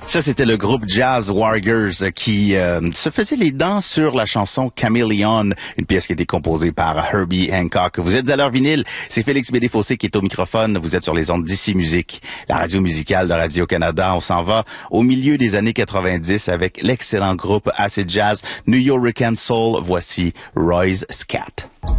Ça, c'était le groupe Jazz Warriors qui se faisait les dents sur la chanson Chameleon, une pièce qui a été composée par Herbie Hancock. Vous êtes à l'heure vinyle, c'est Félix Bédé-Fossé qui est au microphone. Vous êtes sur les ondes d'Ici Musique, la radio musicale de Radio-Canada. On s'en va au milieu des années 90 avec l'excellent group Acid Jazz New York Soul. Voici Roy's Scat.